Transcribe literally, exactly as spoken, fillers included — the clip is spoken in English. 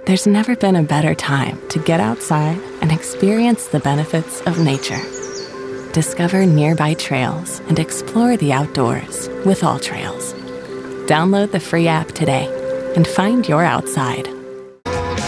There's never been a better time to get outside and experience the benefits of nature. Discover nearby trails and explore the outdoors with AllTrails. Download the free app today and find your outside.